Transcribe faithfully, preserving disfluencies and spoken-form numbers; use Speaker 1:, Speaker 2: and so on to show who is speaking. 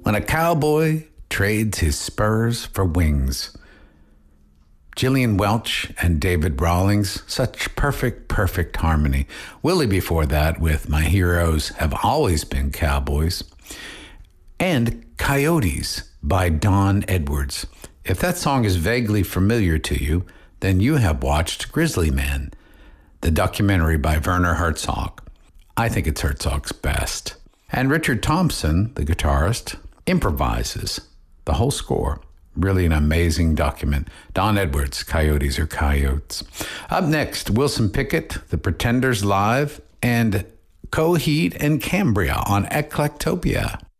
Speaker 1: When a cowboy trades his spurs for wings. Gillian Welch and David Rawlings, such perfect, perfect harmony. Willie before that with My Heroes Have Always Been Cowboys. And Coyotes by Don Edwards. If that song is vaguely familiar to you, then you have watched Grizzly Man, the documentary by Werner Herzog. I think it's Herzog's best. And Richard Thompson, the guitarist, improvises the whole score. Really an amazing document. Don Edwards, Coyotes or Coyotes. Up next, Wilson Pickett, The Pretenders Live, and Coheed and Cambria on Eclectopia.